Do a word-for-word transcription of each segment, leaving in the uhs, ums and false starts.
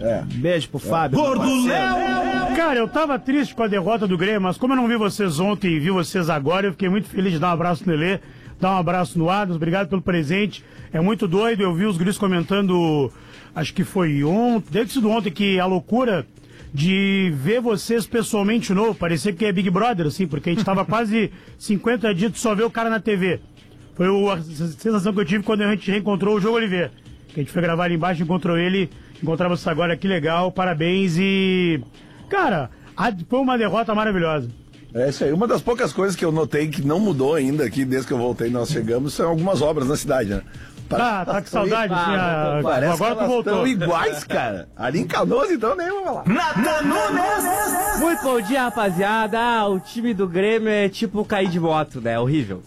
É. Beijo pro Fábio. Gordo Léo! Cara, eu tava triste com a derrota do Grêmio, mas como eu não vi vocês ontem e vi vocês agora, eu fiquei muito feliz de dar um abraço no Lelê, dar um abraço no Adams, obrigado pelo presente. É muito doido, eu vi os guris comentando, acho que foi ontem, deve ter sido ontem, que a loucura de ver vocês pessoalmente de novo, parecia que é Big Brother, assim, porque a gente tava quase cinquenta dias de só ver o cara na T V. Foi a sensação que eu tive quando a gente reencontrou o João Oliveira. Que a gente foi gravar ali embaixo, encontrou ele, encontramos você agora, que legal, parabéns e... Cara, a, foi uma derrota maravilhosa. É isso aí. Uma das poucas coisas que eu notei que não mudou ainda aqui, desde que eu voltei e nós chegamos, são algumas obras na cidade, né? Tá, tá com saudade, assim, a... Parece agora que tu voltou. Estão iguais, cara. Ali em Canoas, então, nem vou falar. Natan Nunes! Muito bom dia, rapaziada. Ah, o time do Grêmio é tipo cair de moto, né? Horrível.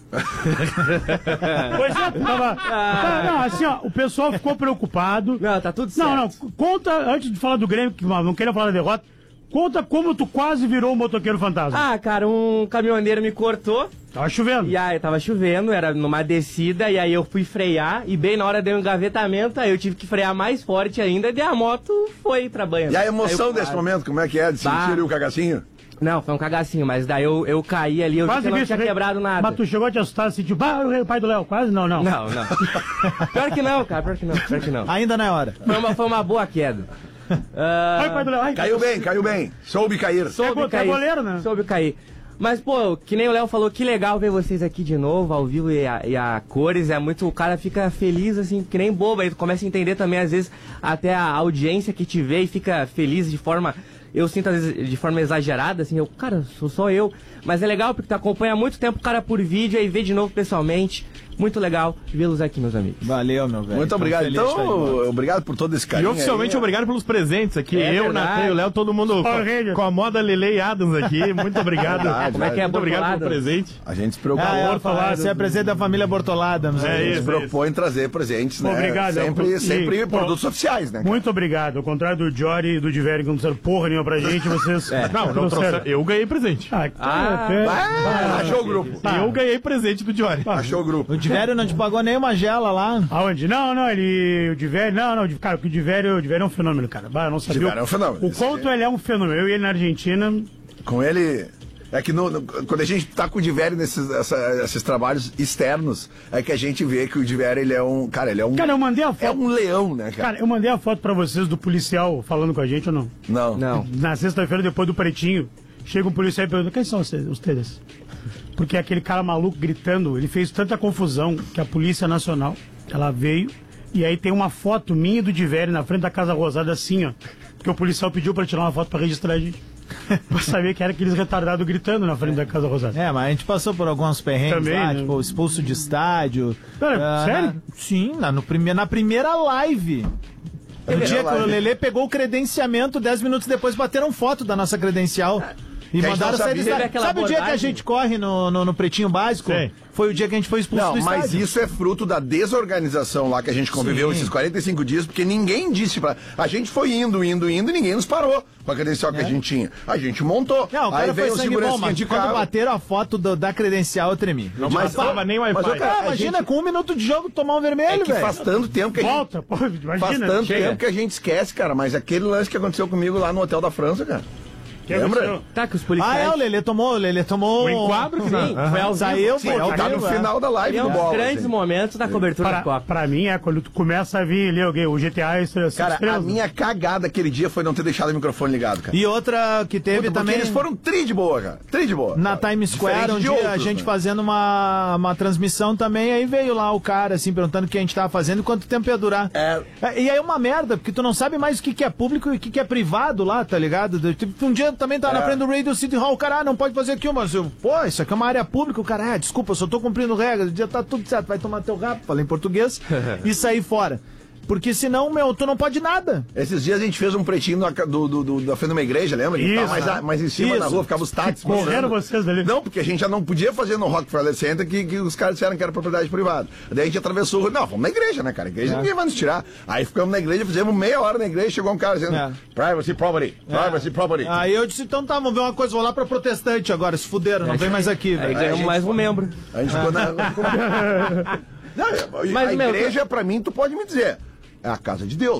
Pois é, tava... tá, não, assim, ó, o pessoal ficou preocupado. Não, tá tudo certo. Não, não, conta, antes de falar do Grêmio, que não queria falar da derrota, conta como tu quase virou um motoqueiro fantasma. Ah, cara, um caminhoneiro me cortou. Tava chovendo. E aí, tava chovendo, era numa descida, e aí eu fui frear, e bem na hora deu um engavetamento, aí eu tive que frear mais forte ainda, e a moto foi pra banho. E a emoção desse momento, como é que é? De sentir ali o cagacinho? Não, foi um cagacinho, mas daí eu, eu caí ali, eu quase vi que eu não vi tinha isso, quebrado nada. Mas tu chegou a te assustar assim, tipo, ah, o pai do Léo, quase? Não, não. Não, não. Pior que não, cara, pior que não, pior que não. Ainda não é hora. Foi uma, foi uma boa queda. Uh... Ai, pai do Léo, ai. Caiu bem, caiu bem. Soube cair. Soube é, cair. É goleiro, né? Soube cair. Mas, pô, que nem o Léo falou, que legal ver vocês aqui de novo, ao vivo e a, e a cores, é muito, o cara fica feliz, assim, que nem bobo, aí tu começa a entender também, às vezes, até a audiência que te vê e fica feliz de forma, eu sinto às vezes de forma exagerada, assim, eu, cara, sou só eu, mas é legal porque tu acompanha há muito tempo o cara por vídeo, aí vê de novo pessoalmente, muito legal vê-los aqui, meus amigos. Valeu, meu velho. Muito obrigado. Então, obrigado por todo esse carinho. E oficialmente aí, obrigado pelos presentes aqui. É eu, verdade. Natan e o Léo, todo mundo com, com a moda Lele e Adams aqui. Muito obrigado. Verdade, Como é que é, Muito obrigado Bortolado? pelo presente. A gente se preocupa. Ah, é, Bortolado. você é presente da família Bortolada. É A gente isso, se preocupou em trazer presentes, né? Obrigado. Sempre, E, sempre pô, produtos oficiais, né? Cara? Muito obrigado. Ao contrário do Jory e do Diverio, que não trouxeram porra nenhuma pra gente, vocês... É, não, não trouxe, eu ganhei presente. Ah, Ah, é, Ah, achou o grupo. Eu ganhei presente do Jory. Achou o grupo. O Divério não te pagou nenhuma gela lá. Aonde? Não, não, ele. O Diverio. Não, não, cara, porque o Diverio, o Diverio é um fenômeno, cara. Bah, eu não sabia. Diverio é um fenômeno. O quanto ele é um fenômeno. Eu e ele na Argentina. Com ele. É que no, no, quando a gente tá com o Divério nesses essa, esses trabalhos externos, é que a gente vê que o Divério, ele é um. Cara, ele é um. Cara, eu mandei a foto. É um leão, né, cara? Cara, eu mandei a foto pra vocês do policial falando com a gente ou não? Não. Não. Na sexta-feira, depois do Pretinho, chega um policial e pergunta: quem são vocês, vocês? Porque aquele cara maluco gritando, ele fez tanta confusão que a Polícia Nacional, ela veio, e aí tem uma foto minha e do Divério na frente da Casa Rosada assim, ó. Porque o policial pediu pra tirar uma foto pra registrar a gente. Pra saber que era aqueles retardados gritando na frente da Casa Rosada. É, mas a gente passou por alguns perrengues Também, lá, né? tipo, expulso de estádio. Pera, Ah, sério? na- sim, na, no prime, na primeira live. No Primeira dia que live. o Lelê pegou o credenciamento, dez minutos depois bateram foto da nossa credencial. E Que a gente mandaram não sair sabia. do estádio. Teve aquela Sabe o dia que a abordagem? gente corre no, no, no Pretinho Básico? Sim. Foi o dia que a gente foi expulso Não, do mas estádio. isso é fruto da desorganização lá que a gente conviveu Sim. esses quarenta e cinco dias, porque ninguém disse pra. A gente foi indo, indo, indo e ninguém nos parou com a credencial que a gente tinha. A gente montou. Não, o aí cara veio foi o sangue bom, segurança mas de quando carro. bateram a foto do- da credencial, eu tremi. Eu Mas digo, não tava nem mas, Wi-Fi. ô, cara, ah, a imagina, gente- com um minuto de jogo tomar um É vermelho, que velho. faz tanto tempo que a gente. Volta, pô, imagina. Faz tanto chega. tempo que a gente esquece, cara, mas aquele lance que aconteceu comigo lá no Hotel da França, cara. Que Lembra? aconteceu? Tá, que os Ah, policiais... é, o Lelê tomou, o Lelê tomou... O enquadro que Sim, foi ao vivo. Saiu, Sim, foi ao tá no vivo, é. final da live É do um dos bola. grandes assim. momentos da cobertura da Pra, Copa. pra mim, é quando tu começa a vir ali, alguém, o G T A Extra, Cara, a estrelas. minha cagada aquele dia foi não ter deixado o microfone ligado, cara. E outra que teve Puta, porque também... eles foram tri de boa, cara. Tri de boa. Na cara. Times Square, Diferente um de dia outros, a gente né? fazendo uma, uma transmissão também, aí veio lá o cara, assim, perguntando o que a gente tava fazendo e quanto tempo ia durar. É. É, E aí é uma merda, porque tu não sabe mais o que, que é público e o que, que é privado lá, tá ligado? Do- Tipo, um dia eu também tava É. na frente do Radio City Hall, o cara, ah, não pode fazer aqui, mas eu, pô, isso aqui é uma área pública, o cara, ah, desculpa, eu só tô cumprindo regras, o dia tá tudo certo, vai tomar teu rabo, falei em português, e sair fora. Porque senão, meu, tu não pode nada. Esses dias a gente fez um pretinho na, do, do, do- da frente de uma igreja, lembra? Isso. Tava mais, a- mais em cima Isso. na rua, ficava os táxis. Correram passando. vocês dali. Não, porque a gente já não podia fazer no Rockefeller Center que, que os caras disseram que era propriedade privada. Daí a gente atravessou o rio. Não, vamos na igreja, né, cara? A igreja ninguém vai nos tirar. Aí ficamos na igreja, fizemos meia hora na igreja, chegou um cara dizendo É. privacy property, privacy property. Aí eu disse, então tá, vamos ver uma coisa, vou lá pra protestante agora, se fuderam, não vem mais aqui, Aí velho. ganhamos gente mais um foi- membro. A gente ficou na... Não, Mas, a meu, igreja, pra mim, tu pode me dizer, é a casa de Deus.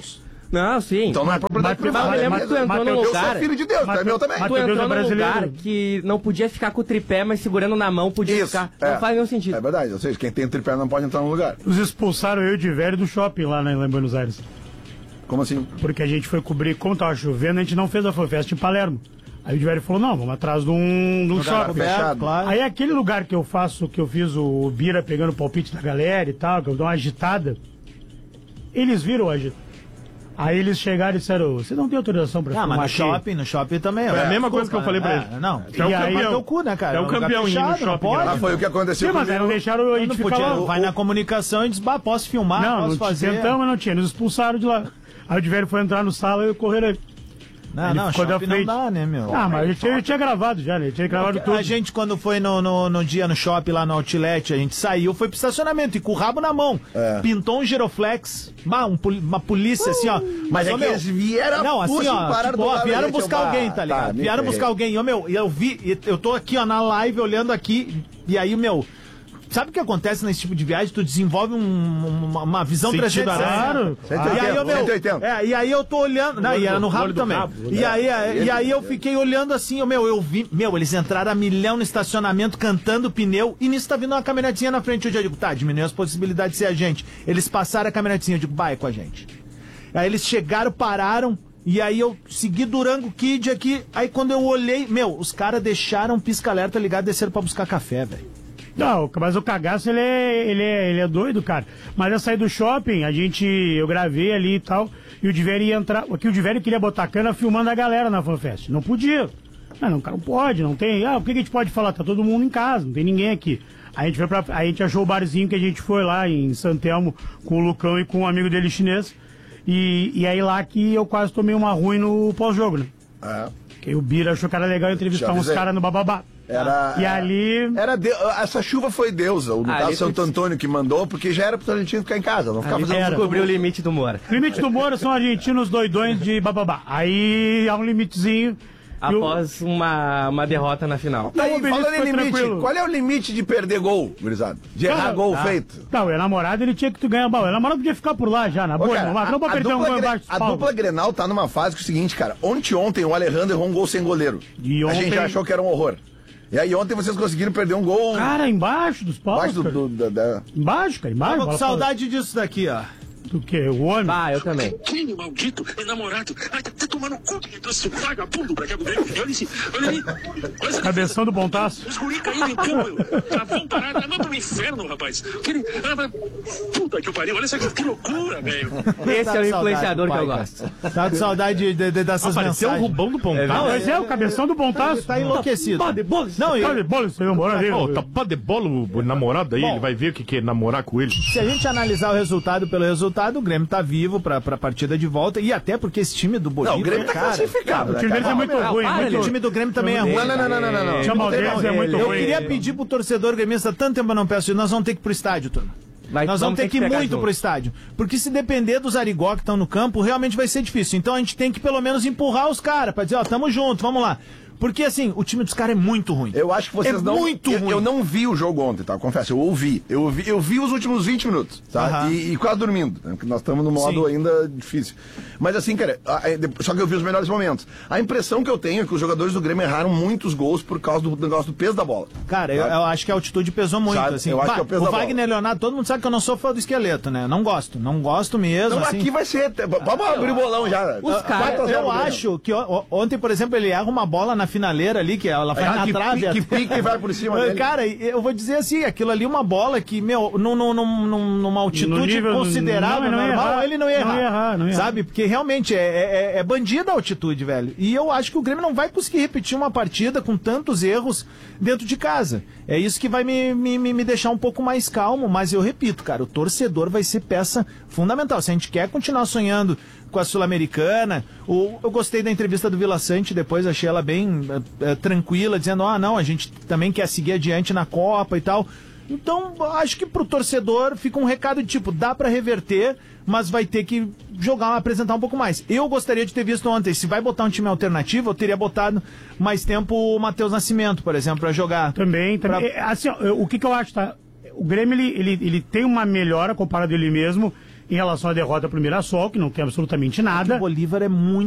Não, sim. Então não é propriedade Mas privada. lembra que tu entrou num Eu lugar... sou filho de Deus, tu é meu também. Tu entrou num lugar que não podia ficar com o tripé, mas segurando na mão podia Isso, ficar. é. Não faz nenhum sentido. É verdade, ou seja, quem tem tripé não pode entrar no lugar. Os expulsaram eu de velho do shopping lá, né, lá em Buenos Aires. Como assim? Porque a gente foi cobrir, como tava chovendo, a gente não fez a FanFest em Palermo. Aí o Divério falou, não, vamos atrás de um, de um shopping. fechado. Claro. Aí aquele lugar que eu faço, que eu fiz o Bira pegando o palpite da galera e tal, que eu dou uma agitada, eles viram a agitada. Aí eles chegaram e disseram, você não tem autorização pra Ah, filmar mas no aqui? shopping, no shopping também. É a mesma coisa que eu falei pra ele. É, não, É o e aí campeão. teu cu, né, cara? É o lugar campeão indo no fechado, não shopping, pode. Ah, foi o que aconteceu Sim, mas aí não comigo. deixaram a gente Não ficar podia, lá. vai na comunicação e diz, bah, posso filmar, Não, posso não fazer. tentamos, mas não tinha. Nos expulsaram de lá. Aí o Divério foi entrar no sala e correram. Não, Ele não, ficou da shopping não frente. dá, né, meu? Ah, mas a gente, eu tinha gravado já, né? Eu tinha gravado tudo. A gente, quando foi no, no, no dia no shopping, lá no Outlet, a gente saiu, foi pro estacionamento e com o rabo na mão. É. Pintou um giroflex, bah, um poli- uma polícia assim, ó. Mas é ô, que meu, eles vieram, Não, assim, puxa, ó, pararam tipo, do ó, lado da vieram gente, buscar eu, alguém, bah, tá ligado? tá, me vieram ferrei. buscar alguém. Ô, meu, eu vi, eu tô aqui, ó, na live, olhando aqui, e aí, meu... Sabe o que acontece nesse tipo de viagem? Tu desenvolve um- uma, uma visão Sentido trezentos e sessenta. Claro. E aí, eu, meu, cento e oitenta. é, e aí eu tô olhando. Não, e era no rabo olho do também. rabo, E aí, é, e aí eu fiquei olhando assim, eu, meu, eu vi. Meu, eles entraram a milhão no estacionamento cantando pneu e nisso tá vindo uma caminhonetinha na frente. Eu digo, tá, diminuiu as possibilidades de ser a gente. Eles passaram a caminhonetinha, eu digo, vai com a gente. Aí eles chegaram, pararam. E aí eu segui Durango Kid aqui. Aí quando eu olhei, meu, os caras deixaram o pisca-alerta ligado e desceram pra buscar café, velho. Não, mas o cagaço, ele é, ele, é, ele é doido, cara. Mas eu saí do shopping, a gente, eu gravei ali e tal, e o Divério ia entrar, aqui o Divério queria botar a cana filmando a galera na FanFest. Não podia. Não, não, cara, não pode, não tem. Ah, o que, que a gente pode falar? Tá todo mundo em casa, não tem ninguém aqui. Aí a gente, foi pra, aí a gente achou o barzinho que a gente foi lá em Santelmo com o Lucão e com um amigo dele chinês. E, e aí lá que eu quase tomei uma ruim no pós-jogo, né? É. Que o Bira achou que era legal entrevistar Já uns avisei. caras no bababá. Era, E ali. Era de- essa chuva foi deusa, no Ali caso Santo foi- Antônio que mandou, porque já era pro argentino ficar em casa, não ficar Ali fazendo era. Descobriu o limite do Moura. Limite do Moura são argentinos doidões de bababá. Aí há um limitezinho. e o- Após uma, uma derrota na final. Tá aí, Não, o Benito falando em foi limite, tranquilo. qual é o limite de perder gol, gurizada? De errar Cara, gol tá. feito? Não, o namorado ele tinha que tu ganhar a bola. O namorado podia ficar por lá já, na Ô, boa, cara, não, não a, pra a perder um dupla, gol Gre- embaixo dos a paus. dupla Grenal tá numa fase que é o seguinte, cara. Ontem, ontem o Alejandro errou um gol sem goleiro. E A ontem- gente já achou que era um horror. E aí ontem vocês conseguiram perder um gol Cara, embaixo dos paus. embaixo do, cara. do- da- da- Embaixo, cara, embaixo. Tava com bola saudade disso daqui, ó. fora. Do quê? O homem? Ah, eu também. Quem, maldito, é namorado. Ai, tá, tá tomando cu que trouxe esse vagabundo pra cá do Grêmio. Olha esse, olha aí. Olha essa Cabeção do Pontaço. Os guri caíram em campo. Já vão parar. Vai pro inferno, rapaz. Aquele, ah, mas- puta que pariu. Olha essa que loucura, velho. Esse Tá é o de influenciador saudade, que eu pai, gosto. Tá de saudade de, de- dessas Apareceu o mensagens. Rubão do Pontal. Não, esse é o cabeção do Pontaço. Tá enlouquecido. Não, e- Tá de bola, isso aí, vambora ali. Ô, tá pá de bola o namorado aí, Bom. ele vai ver o que, que é namorar com ele. se a gente analisar o resultado pelo resultado, o Grêmio tá vivo pra, pra partida de volta. E até porque esse time do Bolívia, Não, o Grêmio tá cara, classificado. O né, time cara? deles é muito Não, ruim. para, muito o ele- time do Grêmio também é ruim. Não, não, não, não, não, não, não. Chama o Ele- deles, é muito Eu ruim. queria pedir pro torcedor gremista, tanto tempo eu não peço isso, nós vamos ter que ir pro estádio, turma. Vai- Nós vamos ter que ir pegar muito junto. pro estádio. Porque se depender dos Arigó que estão no campo, realmente vai ser difícil. Então a gente tem que pelo menos empurrar os caras pra dizer, ó, tamo junto, vamos lá. Porque assim, o time dos caras é muito ruim. Eu acho que vocês é não. muito eu, ruim. eu não vi o jogo ontem, tá? Confesso, eu ouvi. Eu ouvi, eu vi os últimos vinte minutos, tá? Aham. E, e quase dormindo, né? Porque nós estamos no modo Sim. ainda difícil. Mas assim, cara, a- a- só que eu vi os melhores momentos. A impressão que eu tenho é que os jogadores do Grêmio erraram muitos gols por causa do negócio do peso da bola. Cara, eu, Sabe? eu acho que a altitude pesou muito. Sabe, Assim. eu acho Bah, que é o peso o da bola. Wagner Leonardo, todo mundo sabe que eu não sou fã do esqueleto, né? Não gosto, não gosto mesmo. Então assim. aqui vai ser. Vamos abrir o bolão já. Os caras- quatro a zero Eu pro Grêmio. acho que o- o- ontem, por exemplo, ele erra uma bola na finaleira ali, que ela vai Ah, na que trave. pique- que até. pique vai por cima dele. Cara, eu vou dizer assim, aquilo ali é uma bola que, meu, num, num, num, num- numa No altitude nível do- considerável, não, não ia normal, errar. ele não ia Não errar. ia errar, não ia errar. Sabe? Porque realmente é, é, é bandida a altitude, velho. E eu acho que o Grêmio não vai conseguir repetir uma partida com tantos erros dentro de casa. É isso que vai me, me, me me deixar um pouco mais calmo, mas eu repito, cara, o torcedor vai ser peça fundamental. Se a gente quer continuar sonhando com a Sul-Americana, o- eu gostei da entrevista do Vila Sante depois, achei ela bem eh, eh, tranquila, dizendo, ah, não, a gente também quer seguir adiante na Copa e tal. Então, acho que pro torcedor fica um recado de tipo, dá pra reverter, mas vai ter que jogar, apresentar um pouco mais. Eu gostaria de ter visto ontem, se vai botar um time alternativo, eu teria botado mais tempo o Matheus Nascimento, por exemplo, pra jogar. Também, também. Pra- É, assim, ó, eu- o que, que eu acho, tá? O Grêmio, ele, ele, ele tem uma melhora comparado a ele mesmo, em relação à derrota pro Mirassol, que não tem absolutamente nada. O Bolívar é muito